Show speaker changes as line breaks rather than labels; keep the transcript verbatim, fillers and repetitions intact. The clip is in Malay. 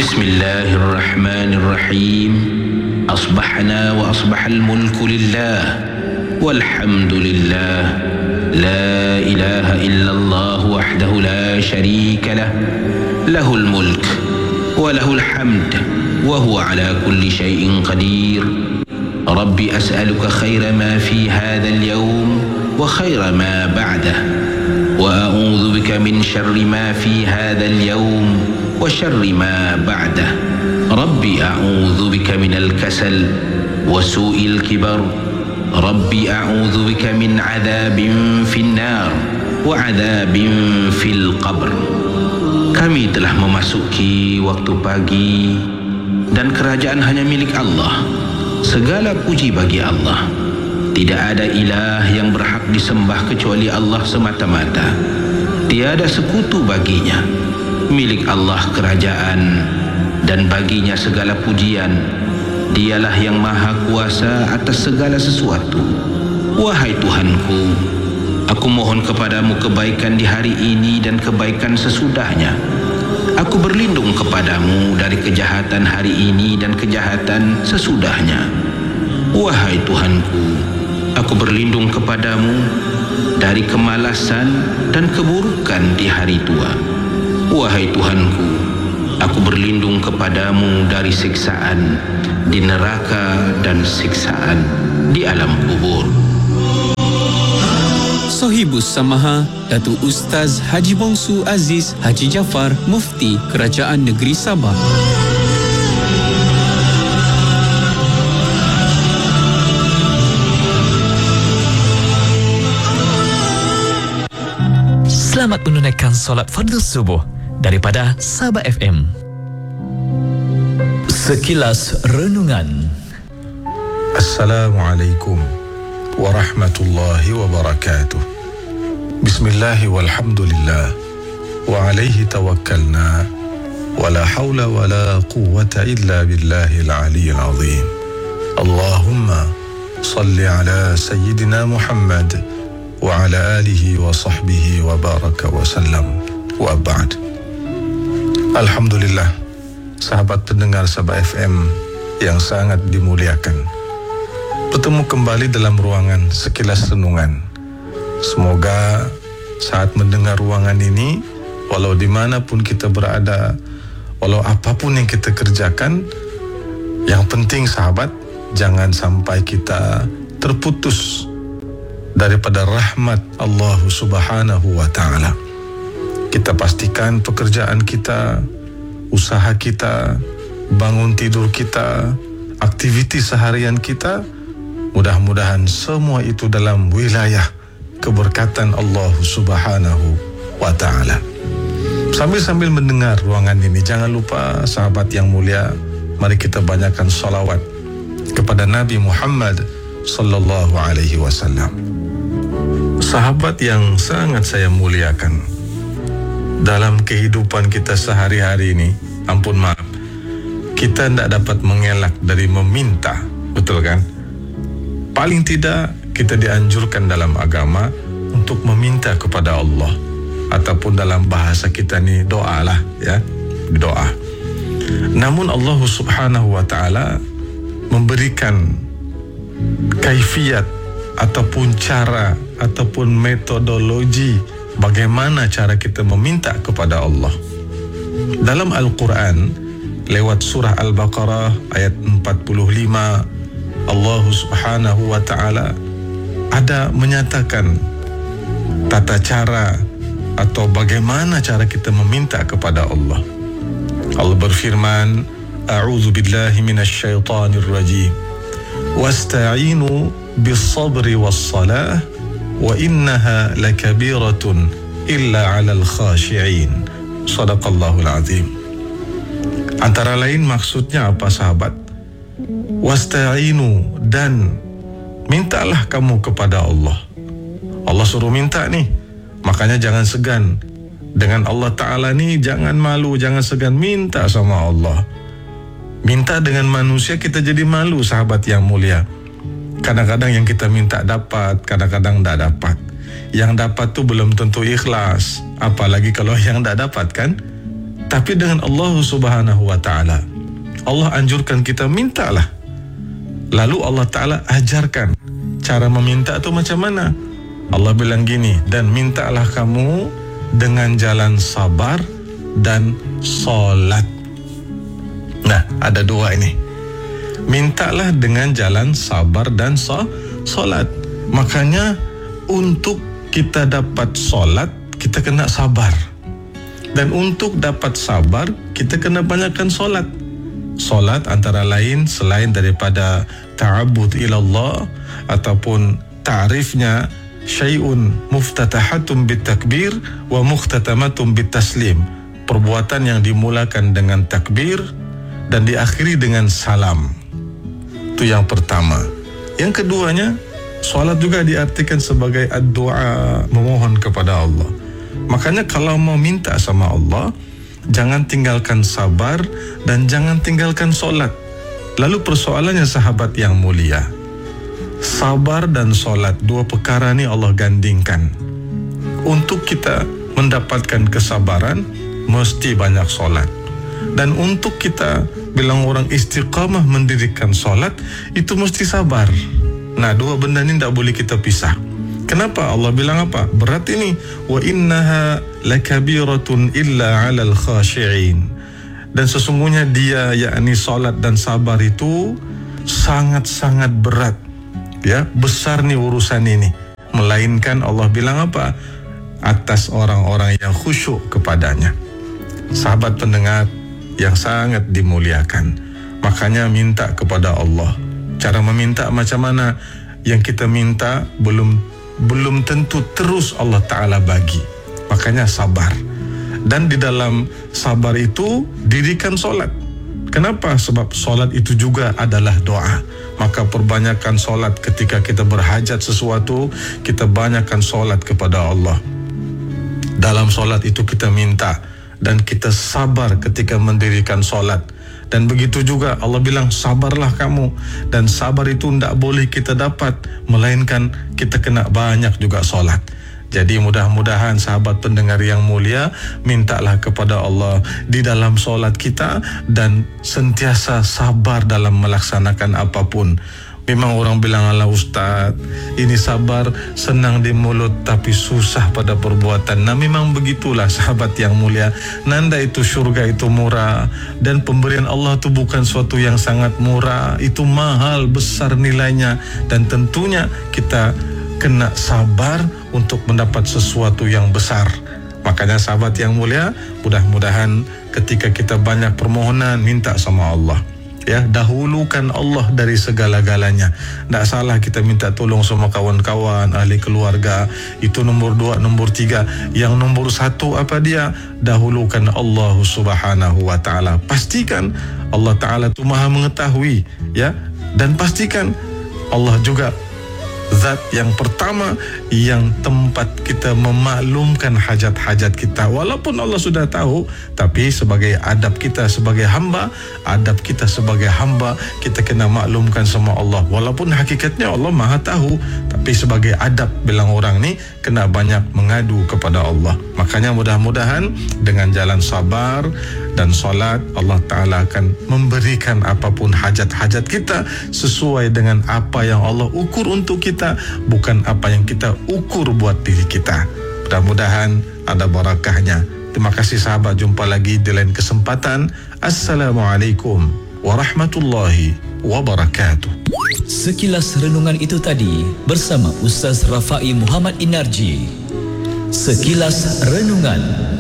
بسم الله الرحمن الرحيم أصبحنا وأصبح الملك لله والحمد لله لا إله إلا الله وحده لا شريك له له الملك وله الحمد وهو على كل شيء قدير ربي أسألك خير ما في هذا اليوم وخير ما بعده وأعوذ بك من شر ما في هذا اليوم وشر ما بعده ربي أعوذ بك من الكسل وسوء الكبر ربي أعوذ بك من عذاب في النار وعذاب في القبر. Kami telah memasuki waktu pagi dan kerajaan hanya milik Allah. Segala puji bagi Allah. Tidak ada ilah yang berhak disembah kecuali Allah semata-mata. Tiada sekutu baginya. Milik Allah kerajaan dan baginya segala pujian. Dialah yang maha kuasa atas segala sesuatu. Wahai Tuhanku, aku mohon kepadamu kebaikan di hari ini dan kebaikan sesudahnya. Aku berlindung kepadamu dari kejahatan hari ini dan kejahatan sesudahnya. Wahai Tuhanku, aku berlindung kepadamu dari kemalasan dan keburukan di hari tua. Wahai Tuhanku, aku berlindung kepadamu dari siksaan di neraka dan siksaan di alam kubur.
Sohibus Samaha, Datuk Ustaz Haji Bongsu Aziz Haji Jaafar, Mufti Kerajaan Negeri Sabah.
Selamat menunaikan solat fardu subuh daripada Sabah F M. Sekilas renungan.
Assalamualaikum warahmatullahi wabarakatuh. Bismillah walhamdulillah wa alaihi tawakkalna wa la hawla wa la quwwata illa billahil aliyyil azim. Allahumma salli ala sayyidina Muhammad wa ala alihi wa sahbihi wa baraka wa sallam wa ba'd. Alhamdulillah, sahabat pendengar Sabah F M yang sangat dimuliakan, bertemu kembali dalam ruangan sekilas renungan. Semoga saat mendengar ruangan ini, walau dimanapun kita berada, walau apapun yang kita kerjakan, yang penting sahabat, jangan sampai kita terputus daripada rahmat Allah Subhanahu wa ta'ala. Kita pastikan pekerjaan kita, usaha kita, bangun tidur kita, aktiviti seharian kita, mudah-mudahan semua itu dalam wilayah keberkatan Allah Subhanahu wa ta'ala. Sambil-sambil mendengar ruangan ini, jangan lupa sahabat yang mulia, mari kita banyakkan salawat kepada Nabi Muhammad sallallahu alaihi wasallam. Sahabat yang sangat saya muliakan, dalam kehidupan kita sehari-hari ini, ampun maaf, kita tidak dapat mengelak dari meminta, betul kan? Paling tidak kita dianjurkan dalam agama untuk meminta kepada Allah, ataupun dalam bahasa kita ni doa lah, ya, doa. Namun Allah Subhanahu wa ta'ala memberikan kaifiat ataupun cara ataupun metodologi bagaimana cara kita meminta kepada Allah. Dalam Al-Quran, lewat surah Al-Baqarah ayat empat puluh lima, Allah Subhanahu wa ta'ala ada menyatakan tata cara atau bagaimana cara kita meminta kepada Allah. Allah berfirman, A'udzu billahi minasyaitonir rajim. Wasta'inu bis-sabri was-salah wa innaha lakabiratun illa 'alal khashi'in. Shadaqallahul azim. Antara lain maksudnya apa sahabat? Wasta'inu, dan mintalah kamu kepada Allah. Allah suruh minta nih, makanya jangan segan. Dengan Allah Ta'ala nih jangan malu, jangan segan minta sama Allah. Minta dengan manusia kita jadi malu sahabat yang mulia. Kadang-kadang yang kita minta dapat, kadang-kadang tak dapat. Yang dapat tuh belum tentu ikhlas, apalagi kalau yang tak dapat kan. Tapi dengan Allah Subhanahu wa ta'ala, Allah anjurkan kita mintalah. Lalu Allah Ta'ala ajarkan cara meminta itu macam mana. Allah bilang gini, dan mintalah kamu dengan jalan sabar dan solat. Nah, ada dua ini. Mintalah dengan jalan sabar dan so, solat. Makanya untuk kita dapat solat, kita kena sabar. Dan untuk dapat sabar, kita kena banyakkan solat. Solat antara lain selain daripada ta'abbud ilallah ataupun ta'rifnya syai'un muftatahatun bitakbir wa mukhtatamatum bitaslim. Perbuatan yang dimulakan dengan takbir dan diakhiri dengan salam. Itu yang pertama. Yang keduanya, solat juga diartikan sebagai ad-du'a, memohon kepada Allah. Makanya kalau mau minta sama Allah, jangan tinggalkan sabar dan jangan tinggalkan solat. Lalu persoalannya sahabat yang mulia, sabar dan solat, dua perkara ni Allah gandingkan. Untuk kita mendapatkan kesabaran, mesti banyak solat. Dan untuk kita bilang orang istiqamah mendirikan solat, itu mesti sabar. Nah, dua benda ni tak boleh kita pisah. Kenapa? Allah bilang apa? Berat ini. Wa innaha lakabiratun illa 'alal khashi'in. Dan sesungguhnya dia, yakni solat dan sabar itu sangat-sangat berat. Ya, besar ni urusan ini. Melainkan Allah bilang apa? Atas orang-orang yang khusyuk kepadanya. Sahabat pendengar yang sangat dimuliakan, makanya minta kepada Allah. Cara meminta macam mana? Yang kita minta belum belum tentu terus Allah Ta'ala bagi. Makanya sabar. Dan di dalam sabar itu dirikan solat. Kenapa? Sebab solat itu juga adalah doa. Maka perbanyakkan solat ketika kita berhajat sesuatu, kita banyakkan solat kepada Allah. Dalam solat itu kita minta, dan kita sabar ketika mendirikan solat. Dan begitu juga Allah bilang sabarlah kamu. Dan sabar itu tidak boleh kita dapat melainkan kita kena banyak juga solat. Jadi mudah-mudahan sahabat pendengar yang mulia, mintalah kepada Allah di dalam solat kita dan sentiasa sabar dalam melaksanakan apapun. Memang orang bilang, ala Ustaz, ini sabar senang di mulut tapi susah pada perbuatan. Nah, memang begitulah sahabat yang mulia. Nanda itu syurga itu murah, dan pemberian Allah itu bukan suatu yang sangat murah. Itu mahal, besar nilainya, dan tentunya kita kena sabar untuk mendapat sesuatu yang besar. Makanya sahabat yang mulia, mudah-mudahan ketika kita banyak permohonan, minta sama Allah. Ya, dahulukan Allah dari segala-galanya. Tak salah kita minta tolong sama kawan-kawan, ahli keluarga. Itu nombor dua, nombor tiga. Yang nombor satu apa dia? Dahulukan Allah Subhanahu wa ta'ala. Pastikan Allah Ta'ala itu maha mengetahui, ya. Dan pastikan Allah juga zat yang pertama yang tempat kita memaklumkan hajat-hajat kita. Walaupun Allah sudah tahu, tapi sebagai adab kita sebagai hamba, adab kita sebagai hamba, kita kena maklumkan sama Allah. Walaupun hakikatnya Allah maha tahu, tapi sebagai adab bilang orang ni kena banyak mengadu kepada Allah. Makanya mudah-mudahan dengan jalan sabar dan solat, Allah Ta'ala akan memberikan apapun hajat-hajat kita sesuai dengan apa yang Allah ukur untuk kita, bukan apa yang kita ukur buat diri kita. Mudah-mudahan ada barakahnya. Terima kasih sahabat, jumpa lagi di lain kesempatan. Assalamualaikum warahmatullahi wabarakatuh.
Sekilas renungan itu tadi bersama Ustaz Rafai Muhammad Inarji. Sekilas renungan.